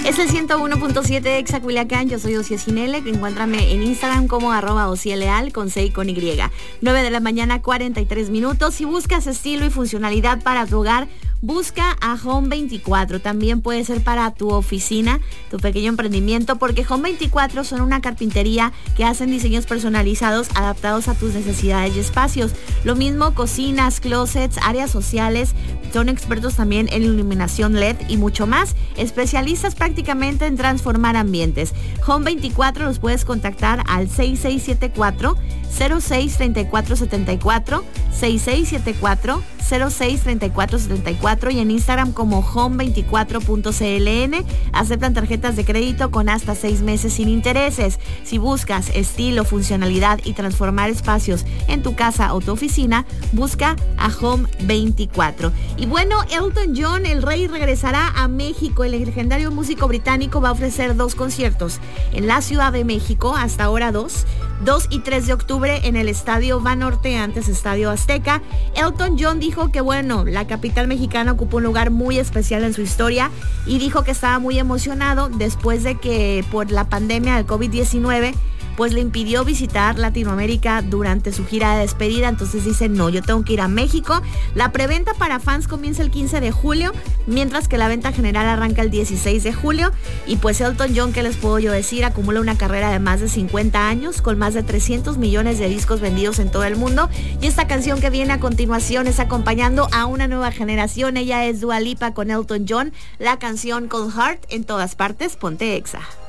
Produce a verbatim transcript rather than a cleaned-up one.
Es el ciento uno punto siete Exa Culiacán. Yo soy Ociel Ginele. Encuéntrame en Instagram como arroba ocieleal con C y con Y. nueve de la mañana, cuarenta y tres minutos. Si buscas estilo y funcionalidad para tu hogar, busca a Home veinticuatro. También puede ser para tu oficina, tu pequeño emprendimiento, porque Home veinticuatro son una carpintería que hacen diseños personalizados adaptados a tus necesidades y espacios. Lo mismo cocinas, closets, áreas sociales. Son expertos también en iluminación L E D y mucho más. Especialistas prácticamente en transformar ambientes. Home veinticuatro los puedes contactar al seis seis siete cuatro, cero seis tres cuatro siete cuatro, seis seis siete cuatro, cero seis tres cuatro siete cuatro y en Instagram como home veinticuatro punto c l n. Aceptan tarjetas de crédito con hasta seis meses sin intereses. Si buscas estilo, funcionalidad y transformar espacios en tu casa o tu oficina, busca a Home veinticuatro. Y bueno, Elton John, el rey, regresará a México. El legendario músico británico va a ofrecer dos conciertos en la Ciudad de México, hasta ahora dos, dos y tres de octubre en el Estadio Banorte, antes Estadio Azteca. Elton John dijo que bueno, la capital mexicana ocupó un lugar muy especial en su historia y dijo que estaba muy emocionado después de que por la pandemia del covid diecinueve pues le impidió visitar Latinoamérica durante su gira de despedida. Entonces dice, no, yo tengo que ir a México. La preventa para fans comienza el quince de julio, mientras que la venta general arranca el dieciséis de julio. Y pues Elton John, ¿qué les puedo yo decir? Acumula una carrera de más de cincuenta años, con más de trescientos millones de discos vendidos en todo el mundo. Y esta canción que viene a continuación es acompañando a una nueva generación. Ella es Dua Lipa con Elton John, la canción Cold Heart. En todas partes, ponte Exa.